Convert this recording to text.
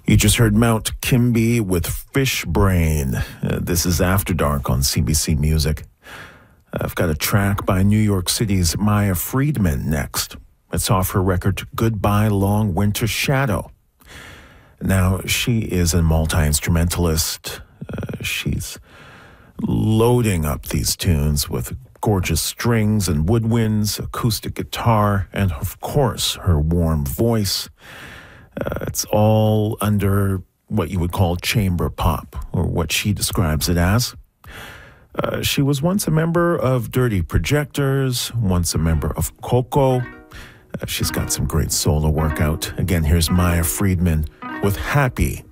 You just heard Mount Kimby with Fish Brain. This is After Dark on CBC Music. I've got a track by New York City's Maya Friedman next. It's off her record Goodbye Long Winter Shadow. Now, she is a multi-instrumentalist. She's loading up these tunes with gorgeous strings and woodwinds, acoustic guitar, and of course, her warm voice. It's all under what you would call chamber pop, or what she describes it as. She was once a member of Dirty Projectors, once a member of Coco. She's got some great solo work out. Again, here's Maya Friedman with Happy.